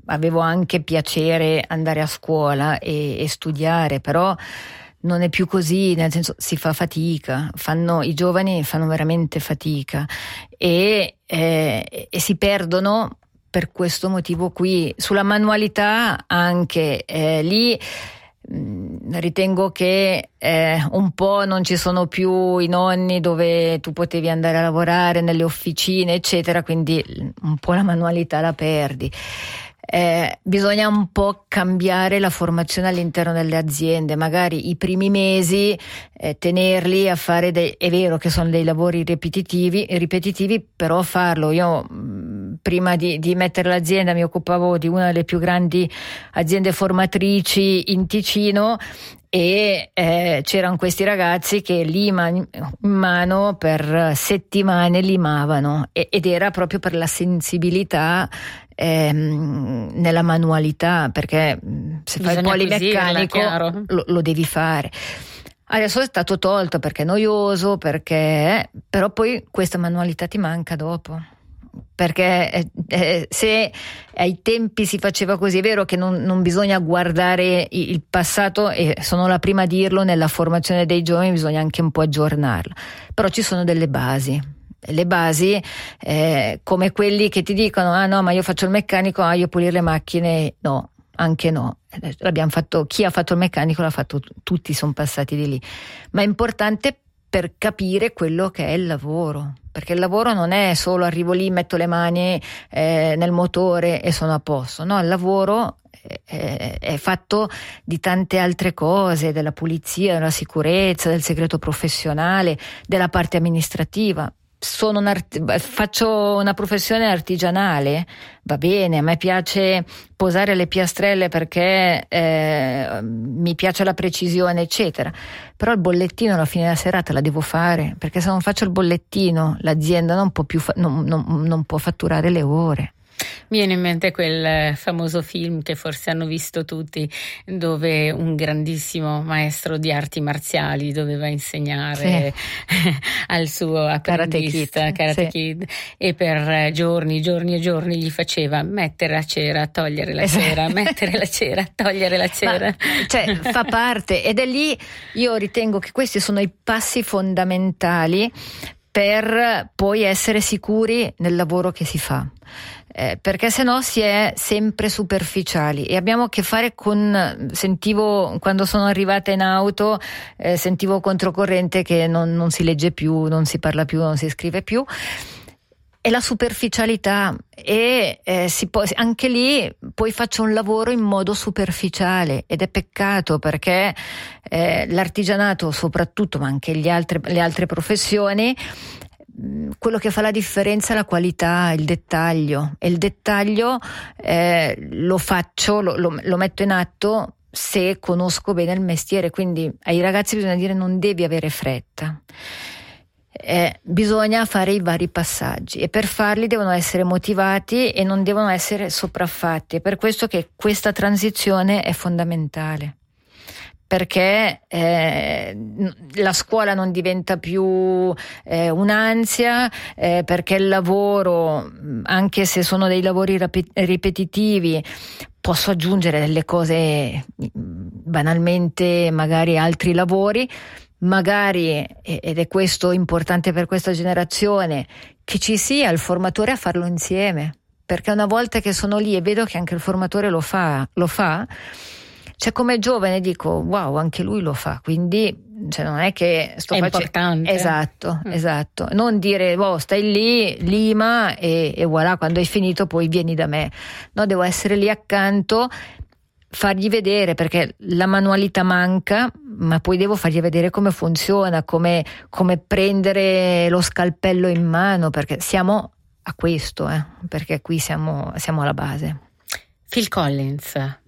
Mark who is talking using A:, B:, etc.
A: avevo anche piacere andare a scuola e studiare, però non è più così, nel senso si fa fatica, i giovani fanno veramente fatica e si perdono per questo motivo qui. Sulla manualità anche lì ritengo che un po' non ci sono più i nonni dove tu potevi andare a lavorare nelle officine eccetera, quindi un po' la manualità la perdi. Bisogna un po' cambiare la formazione all'interno delle aziende, magari i primi mesi tenerli a fare è vero che sono dei lavori ripetitivi, però farlo. Io prima di mettere l'azienda mi occupavo di una delle più grandi aziende formatrici in Ticino e c'erano questi ragazzi che lima in mano per settimane limavano ed era proprio per la sensibilità nella manualità, perché se fai il polimeccanico lo devi fare. Adesso è stato tolto perché è noioso, però poi questa manualità ti manca dopo, perché se ai tempi si faceva così, è vero che non bisogna guardare il passato, e sono la prima a dirlo, nella formazione dei giovani bisogna anche un po' aggiornarla, però ci sono delle basi. Le basi come quelli che ti dicono no, ma io faccio il meccanico, io pulire le macchine no, anche no, l'abbiamo fatto, chi ha fatto il meccanico l'ha fatto, tutti sono passati di lì, ma è importante per capire quello che è il lavoro, perché il lavoro non è solo arrivo lì, metto le mani nel motore e sono a posto, no, il lavoro è fatto di tante altre cose, della pulizia, della sicurezza, del segreto professionale, della parte amministrativa. Faccio una professione artigianale, va bene, a me piace posare le piastrelle perché mi piace la precisione eccetera, però il bollettino alla fine della serata la devo fare, perché se non faccio il bollettino l'azienda non può più non può fatturare le ore.
B: Mi viene in mente quel famoso film che forse hanno visto tutti, dove un grandissimo maestro di arti marziali doveva insegnare al suo apprendista Karate Kid, e per giorni e giorni gli faceva mettere la cera, togliere la cera, mettere la cera, togliere la cera.
A: Fa parte, ed è lì, io ritengo che questi sono i passi fondamentali per poi essere sicuri nel lavoro che si fa. Perché sennò si è sempre superficiali, e abbiamo a che fare sentivo quando sono arrivata in auto, sentivo controcorrente che non si legge più, non si parla più, non si scrive più, e la superficialità, e anche lì poi faccio un lavoro in modo superficiale, ed è peccato, perché l'artigianato soprattutto, ma anche le altre professioni, quello che fa la differenza è la qualità, il dettaglio, e il dettaglio lo metto in atto se conosco bene il mestiere. Quindi ai ragazzi bisogna dire: non devi avere fretta, bisogna fare i vari passaggi, e per farli devono essere motivati e non devono essere sopraffatti. È per questo che questa transizione è fondamentale, perché la scuola non diventa più un'ansia, perché il lavoro, anche se sono dei lavori ripetitivi, posso aggiungere delle cose banalmente, magari altri lavori, magari, ed è questo importante per questa generazione, che ci sia il formatore a farlo insieme, perché una volta che sono lì e vedo che anche il formatore lo fa, cioè come giovane dico wow, anche lui lo fa, quindi non è che sto facendo,
B: importante.
A: Esatto, non dire stai lì, lima e voilà, quando hai finito poi vieni da me. No, devo essere lì accanto, fargli vedere, perché la manualità manca, ma poi devo fargli vedere come funziona, come prendere lo scalpello in mano, perché siamo a questo, perché qui siamo alla base.
B: Phil Collins,